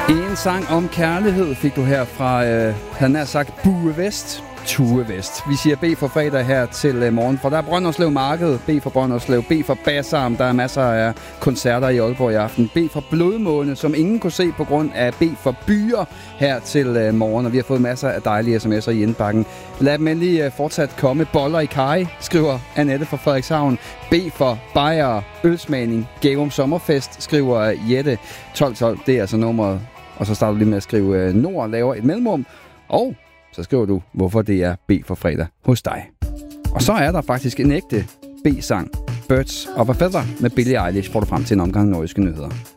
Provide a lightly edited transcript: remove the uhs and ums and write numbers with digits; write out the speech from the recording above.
En sang om kærlighed fik du her fra, han nær sagt, Bue Vest. Tue Vest. Vi siger B for fredag her til morgen, for der er Brønderslev Marked, B for Brønderslev, B for Bassarm, der er masser af koncerter i Aalborg i aften, B for Blodmåne, som ingen kunne se på grund af B for Byer her til morgen, og vi har fået masser af dejlige sms'er i indbakken. Lad dem endelig fortsat komme. Boller i kaj, skriver Annette fra Frederikshavn. B for Bayer, ølsmagning, Gavum Sommerfest, skriver Jette. 1212, det er altså nummeret, og så starter du lige med at skrive Nord, laver et mellemrum, og så skriver du, hvorfor det er B for fredag hos dig. Og så er der faktisk en ægte B-sang. Birds of a Feather med Billie Eilish får du frem til en omgang nordiske nyheder.